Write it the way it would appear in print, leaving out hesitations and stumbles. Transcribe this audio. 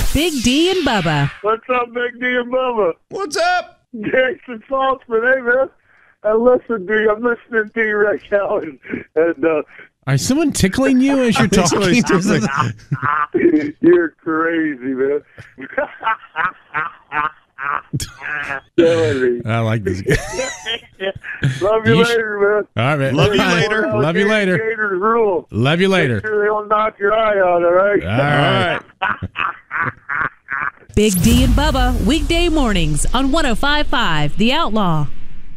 Big D and Bubba. What's up, Big D and Bubba? What's up? Jason Saltzman, hey, man. I'm listening to you right now, and Is someone tickling you as you're talking? you're crazy, man. I like this guy. Love you later, man. All right, man. Love you later. Love you later. Gators rule. Love you later. Make sure they don't knock your eye out, all right? All right. Big D and Bubba, weekday mornings on 105.5 The Outlaw.